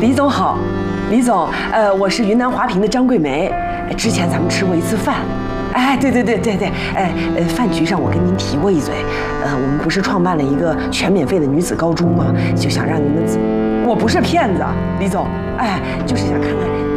李总好，李总，我是云南华坪的张桂梅，之前咱们吃过一次饭。哎，对，饭局上我跟您提过一嘴，我们不是创办了一个全免费的女子高中吗？就想让你们，我不是骗子，李总，哎，就是想看看。